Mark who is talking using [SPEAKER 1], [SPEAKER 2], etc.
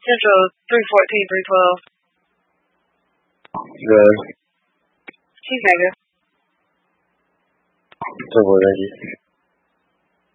[SPEAKER 1] Central 314, 312.
[SPEAKER 2] Good.
[SPEAKER 1] She's negative.
[SPEAKER 2] So what, Reggie?